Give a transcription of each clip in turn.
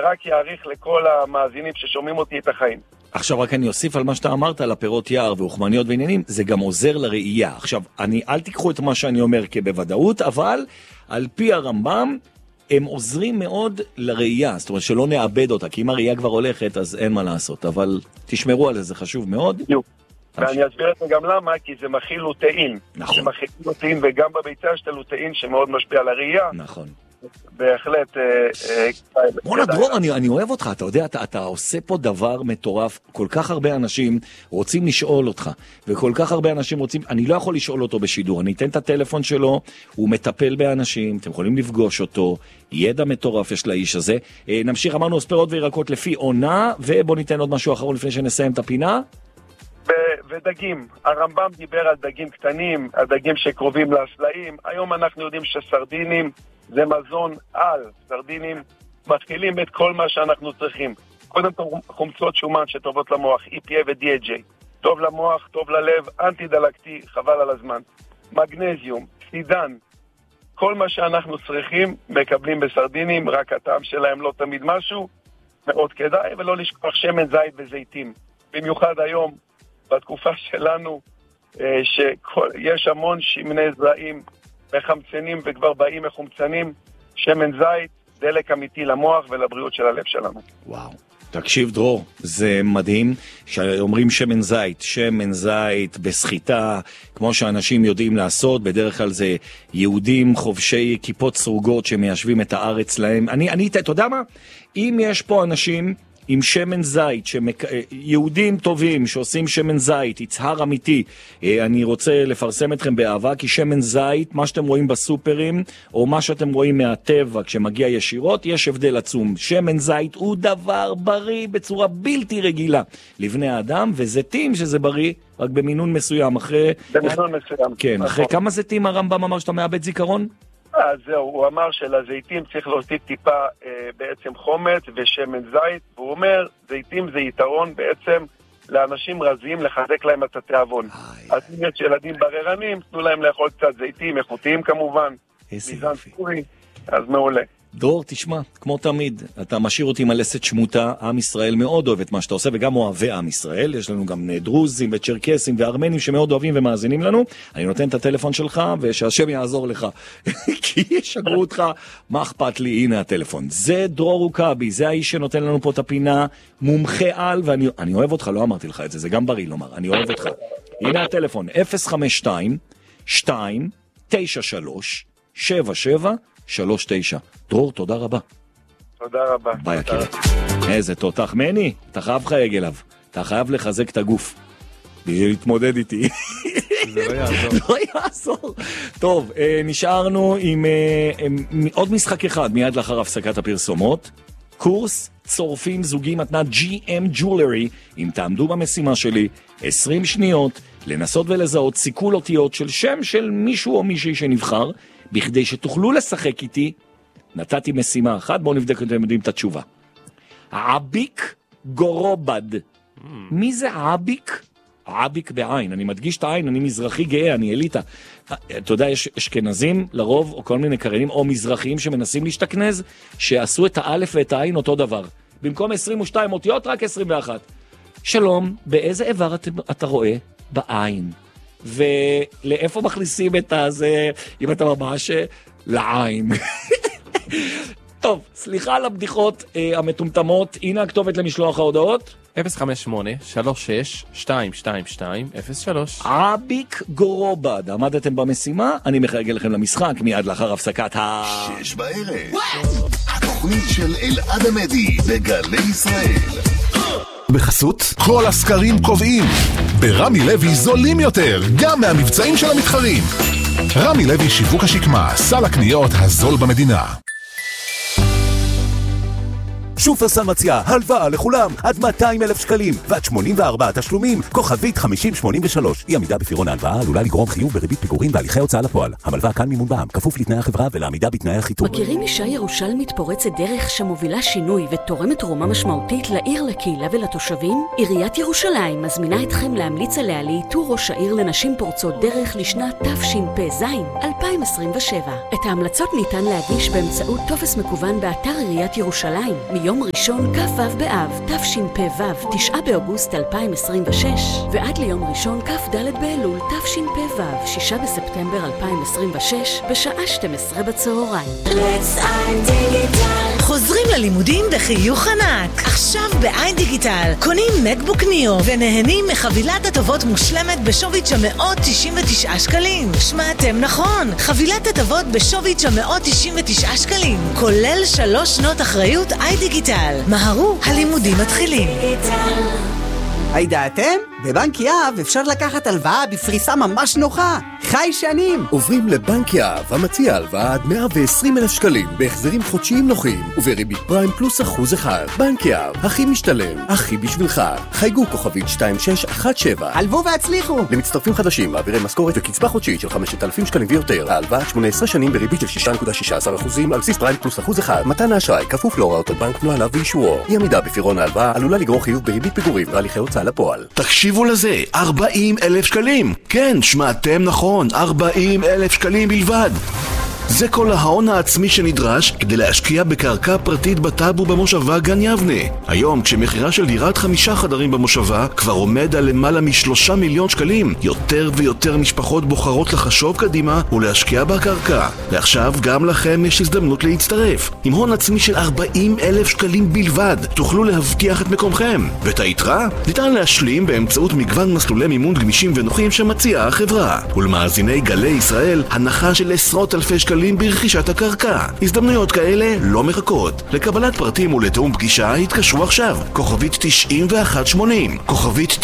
ורק יאריך לכל המאזינים ששומעים אותי את החיים. עכשיו רק אני אוסיף על מה שאתה אמרת, על הפירות יער ואוכמניות ועניינים, זה גם עוזר לראייה. עכשיו, אל תיקחו את מה שאני אומר כבוודאות, אבל על פי הרמב"ם, הם עוזרים מאוד לראייה, זאת אומרת שלא נאבד אותה, כי אם הראייה כבר הולכת, אז אין מה לעשות, אבל תשמרו על זה, זה חשוב מאוד. בדיוק. ואני אסביר את זה גם למה, כי זה מכיל לוטאין. נכון. זה מכיל לוטאין, וגם בביצה יש את הלוטאין שמאוד משפיע על הראייה. נכון. בהחלט. בונה דרור, אני אוהב אותך, אתה יודע, אתה עושה פה דבר מטורף, כל כך הרבה אנשים רוצים לשאול אותך, וכל כך הרבה אנשים רוצים, אני לא יכול לשאול אותו בשידור, אני אתן את הטלפון שלו, הוא מטפל באנשים, אתם יכולים לפגוש אותו, ידע מטורף יש לאיש הזה. נמשיך, אמרנו פירות וירקות לפי עונה, ובוא ניתן עוד משהו אחרון לפני שנסיים את הפינה. ודגים, הרמב"ם דיבר על דגים קטנים, על דגים שקרובים לסלעים. היום אנחנו יודעים שסרדינים זה מזון על. סרדינים מתחילים את כל מה שאנחנו צריכים. קודם כל חומצות שומן שטובות למוח, EPA ו-DHA. טוב למוח, טוב ללב, אנטי דלקתי, חבל על הזמן. מגנזיום, סידן, כל מה שאנחנו צריכים מקבלים בסרדינים, רק הטעם שלהם לא תמיד משהו, מאוד כדאי, ולא לשכוח שמן זית וזיתים. במיוחד היום, בתקופה שלנו, שיש המון שמני זרעים מחמצנים וכבר באים מחומצנים, שמן זית, דלק אמיתי למוח ולבריאות של הלב שלנו. וואו. תקשיב דרור, זה מדהים שאומרים שמן זית בסחיטה, כמו שאנשים יודעים לעשות, בדרך כלל זה יהודים חובשי כיפות סרוגות שמיישבים את הארץ להם. אתה יודע מה? אם יש פה אנשים עם שמן זית, יהודים טובים שעושים שמן זית, יצהר אמיתי, אני רוצה לפרסם אתכם באהבה, כי שמן זית, מה שאתם רואים בסופרים, או מה שאתם רואים מהטבע כשמגיע ישירות, יש הבדל עצום. שמן זית הוא דבר בריא בצורה בלתי רגילה לבני האדם, וזיתים שזה בריא, רק במינון מסוים. במינון מסוים. כן, אחרי כמה זיתים הרמב"ם אמר שאתה מאבד זיכרון? זהו, הוא אמר שלזיתים צריך להוסיף טיפה בעצם חומץ ושמן זית, והוא אומר, זיתים זה יתרון בעצם לאנשים רזים לחזק להם את התיאבון. אז אם יש ילדים בררנים, תנו להם לאכול קצת זיתים, איכותיים כמובן, מיזן ספורי, אז מעולה. דרור, תשמע, כמו תמיד, אתה משאיר אותי עם הלסת שמותה, עם ישראל מאוד אוהב את מה שאתה עושה, וגם אוהבי עם ישראל, יש לנו גם דרוזים וצ'רקסים וארמנים שמאוד אוהבים ומאזינים לנו, אני נותן את הטלפון שלך, ושהשם יעזור לך, כי ישגרו אותך, מה אכפת לי, הנה הטלפון. זה דרור רוקאבי, זה האיש שנותן לנו פה את הפינה, מומחה על, ואני אוהב אותך, לא אמרתי לך את זה, זה גם בריא לומר, אני אוהב אותך. הנה הטלפון, 052-293-7739, דרור, תודה רבה. תודה רבה. ביי, יקירי. איזה תותח. מני, אתה חייב חייג אליו. אתה חייב לחזק את הגוף. בשביל להתמודד איתי. זה לא יעזור. לא יעזור. טוב, נשארנו עם עוד משחק אחד, מיד לאחר הפסקת הפרסומות. קורס צורפים זוגי מתנת GM Jewelry. אם תעמדו במשימה שלי, 20 שניות, לנסות ולזהות סיכול אותיות של שם של מישהו או מישהי שנבחר, בכדי שתוכלו לשחק איתי, נתתי משימה אחת, בואו נבדק אם אתם יודעים את התשובה. עביק גורובד. מי זה עביק? עביק בעין, אני מדגיש את העין, אני מזרחי גאה, אני אליטה. אתה יודע, יש אשכנזים לרוב, או כל מיני קריינים, או מזרחיים שמנסים להשתכנז, שעשו את האלף ואת העין אותו דבר. במקום 22 אותיות, רק 21. שלום, באיזה איבר אתה רואה? בעין. ולאיפה מכניסים את הזה, אם אתה ממש לעין. טוב, סליחה על הבדיחות המטומטמות, הנה הכתובת למשלוח ההודעות. 058-36-222-03. עביק גורובד, עמדתם במשימה, אני מחייג לכם למשחק מיד לאחר הפסקת 6 בערב. התוכנית של אלעד עמדי בגלי ישראל. בחסות כל הסקרים קובעים ברמי לוי זולים יותר גם מהמבצעים של המתחרים. רמי לוי שיווק השקמה, סל הקניות הזול במדינה. שופרסל מציע הלוואה לכולם עד 200,000 שקלים ועד 84 תשלומים, כוכבית 5083. אי עמידה בפירעון ההלוואה עלולה לגרום חיוב בריבית פיגורים והליכי הוצאה לפועל. המלווה כאן מימון בע"מ, כפוף לתנאי החברה ולעמידה בתנאי החיתום. מכירים אישה ירושלמית פורצת דרך שמובילה שינוי ותורמת תרומה משמעותית לעיר, לקהילה ולתושבים? עיריית ירושלים מזמינה אתכם להמליץ עליה לאיתור ראש העיר לנשים פורצות דרך לשנת תשפ"ז 2027. את ההמלצות ניתן להגיש באמצעות טופס מקוון באתר עיריית ירושלים מיום ליום ראשון כ"ו באב, תשפ"ו, 9 באוגוסט 2026, ועד ליום ראשון כ"ד באלול, תשפ"ו, 6 בספטמבר 2026, בשעה 12 בצהריים. חוזרים ללימודים בחיוך ענק. עכשיו בעין דיגיטל. קונים מקבוק ניו ונהנים מחבילת הטבות מושלמת בשווי 999 שקלים. שמעתם נכון. חבילת הטבות בשווי 999 שקלים. כולל 3 שנות אחריות עין דיגיטל. מהרו, הלימודים מתחילים. הידעתם? בבנק יהב אפשר לקחת הלוואה בפריסה ממש נוחה. חי שנים. עוברים לבנק יהב, המציע הלוואה עד 120,000 שקלים, בהחזרים חודשיים נוחים, ובריבית פריים פלוס 1%. בנק יהב, הכי משתלם, הכי בשבילך. חייגו כוכבית 2617. הלוו והצליחו. למצטרפים חדשים, מעבירי משכורת וקצבה חודשית של 5,000 שקלים ויותר. ההלוואה 18 שנים בריבית של 6.16% על בסיס פריים פלוס 1%. מתן האשראי כפוף להוראות הבנק, נוהליו ואישורו. אי עמידה בפירעון ההלוואה עלולה לגרור חיוב בריבית פיגורים והליכי הוצאה לפועל. תקשיבו לזה, 40,000 שקלים. כן, שמעתם נכון, 40,000 שקלים בלבד. זה כל ההון העצמי שנדרש כדי להשקיע בקרקע פרטית בטאבו במושבה גן יבנה. היום, כשמחירה של דירת 5 חדרים במושבה כבר עומד על למעלה מ3 מיליון שקלים, יותר ויותר משפחות בוחרות לחשוב קדימה ולהשקיע בקרקע. ועכשיו גם לכם יש הזדמנות להצטרף. עם הון עצמי של 40,000 שקלים בלבד, תוכלו להבטיח את מקומכם. ואת היתרה ניתן להשלים באמצעות מגוון מסלולי מימון גמישים ונוחים שמציעה החברה. ולמאזיני גלי ישראל, הנחה של עשרות אלפי שקלים ברכישת הקרקע. הזדמנויות כאלה לא מחכות. לקבלת פרטים ולתאום פגישה התקשרו עכשיו. כוכבית 9180. כוכבית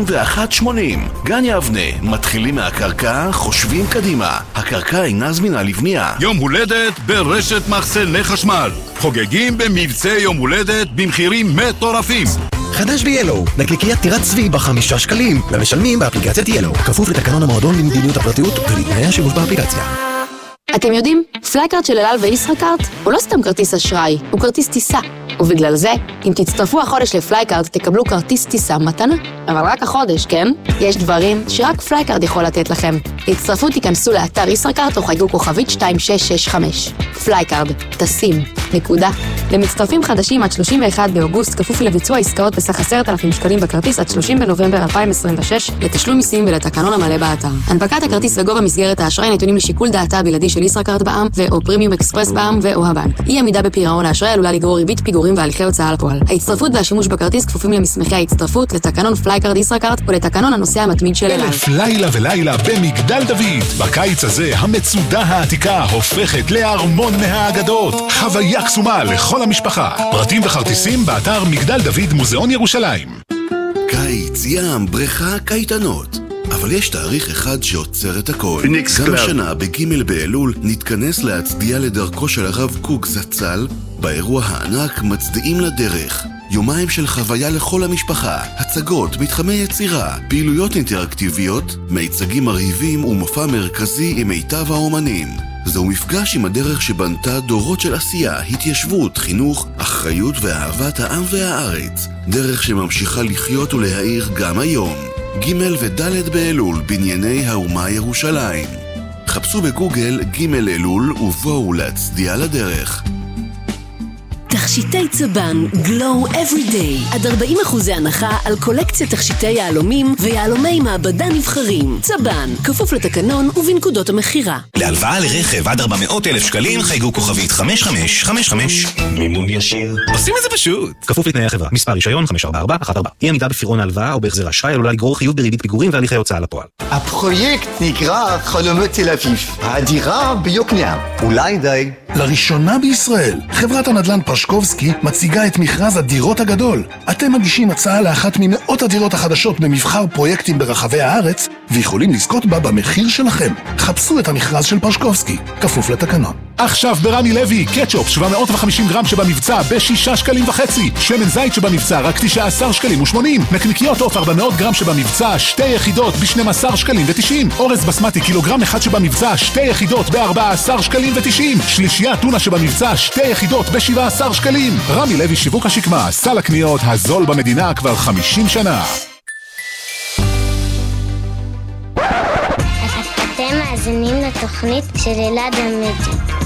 9180. גן יבנה, מתחילים מהקרקע, חושבים קדימה. הקרקע אינה זמינה לבנייה. יום הולדת ברשת מחסני חשמל. חוגגים במבצע יום הולדת במחירים מטורפים. חדש ב-Yellow, נקניקיית טירת צבי ב5 שקלים, ומשלמים באפליקציית Yellow, כפוף לתקנון המועדון למדיניות הפרטיות ולתנאי השימוש באפליקציה. אתם יודעים, פלייקארד של אל על וישראכרט הוא לא סתם כרטיס אשראי, הוא כרטיס טיסה. ובגלל זה, אם תצטרפו החודש לפלייקארד, תקבלו כרטיס טיסה מתנה. אבל רק החודש, כן? יש דברים שרק פלייקארד יכול לתת לכם. להצטרפו תיכנסו לאתר ישראכרט או חייגו כוכבית 2665. פלייקארד, טסים, נקודה. למצטרפים חדשים עד 31 באוגוסט, כפוף לביצוע עסקאות בסך 10,000 שקלים בכרטיס עד 30 בנובמבר 2026, לתשלום מיסים ולתקנון המלא באתר. הנפקת הכרטיס וגובה מסגרת האשראי נתונים לשיקול דעתה הבלעדי של ישראכרט בע"מ ו/או פרימיום אקספרס בע"מ ו/או הבנק. אי עמידה בפירעון האשראי עלולה לגרור ריבית פיגורים והליכי הוצאה לפועל. ההצטרפות והשימוש בכרטיס כפופים למסמכי ההצטרפות, לתקנון פלייקארד ישראכרט ולתקנון הנוסע המתמיד של אל על. אלף לילה ולילה במגדל דוד. בקיץ הזה המצודה העתיקה הופכת לארמון מהאגדות. חוויה קסומה לכל המשפחה. פרטים וכרטיסים באתר מגדל דוד מוזיאון ירושלים. קיץ, ים, בריכה, קייטנות. אבל יש תאריך אחד שעוצר את הכל. גם השנה בג' באלול נתכנס להצדיע לדרכו של הרב קוק זצ"ל באירוע הענק מצדיעים לדרך. יומיים של חוויה לכל המשפחה, הצגות, מתחמי יצירה, פעילויות אינטראקטיביות, מיצגים מרהיבים ומופע מרכזי עם מיטב האומנים. זהו מפגש עם הדרך שבנתה דורות של עשייה, התיישבות, חינוך, אחריות ואהבת העם והארץ. דרך שממשיכה לחיות ולהאיר גם היום. ג' וד' באלול בנייני האומה ירושלים. חפשו בגוגל ג' אלול ובואו להצדיע לדרך. תכשיטי צבן, Glow Every Day. עד 40% הנחה על קולקציית תכשיטי יהלומים ויהלומי מעבדה נבחרים. צבן, כפוף לתקנון ובנקודות המחירה. להלוואה לרכב עד 400,000 שקלים חייגו כוכבית 5555. מימון ישיר. עושים את זה פשוט. כפוף לתנאי החברה. מספר רישיון 54414. אי עמידה בפירעון ההלוואה או בהחזר אשראי עלולה לגרור חיוב בריבית פיגורים והליכי הוצאה לפועל. הפרויקט נקרא חלומות תל אביב. הדירה ביוקנעם. אולי די. לראשונה בישראל, חברת הנדל"ן פרשקובסקי מציגה את מכרז הדירות הגדול. אתם מגישים הצעה לאחת ממאות הדירות החדשות במבחר פרויקטים ברחבי הארץ, ויכולים לזכות בה במחיר שלכם. חפשו את המכרז של פרשקובסקי, כפוף לתקנון. עכשיו ברמי לוי, קטשופ 750 גרם שבמבצע ב6.5 שקלים. שמן זית שבמבצע רק 19 שקלים ו80. נקניקיות עוף 400 גרם שבמבצע 2 יחידות ב12 שקלים ו90. אורז בסמטי קילוגרם אחד שבמבצע 2 יחידות ב14 שקלים ו90. שלישייה טונה שבמבצע 2 יחידות ב17 שקלים. רמי לוי שיווק השקמה, סל הקניות הזול במדינה כבר 50 שנה. אתם מאזינים לתוכנית של אלעד עמידי.